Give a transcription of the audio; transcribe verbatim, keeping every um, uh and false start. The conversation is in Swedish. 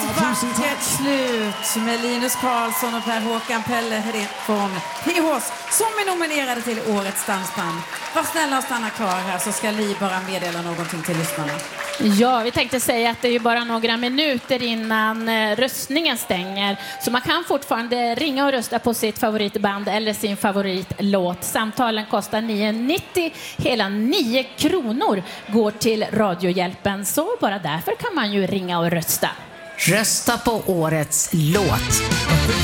vackert slut med Linus Karlsson och Per-Håkan Pelle Hedén från P H:s som är nominerade till Årets dansband. Var snälla och stanna kvar här så ska Li bara meddela någonting till lyssnarna. Ja, vi tänkte säga att det är ju bara några minuter innan eh, röstningen stänger. Så man kan fortfarande ringa och rösta på sitt favoritband eller sin favoritlåt. Samtalen kostar nio nittio. Hela nio kronor går till Radiohjälpen. Så bara därför kan man ju ringa och rösta. Rösta på årets låt.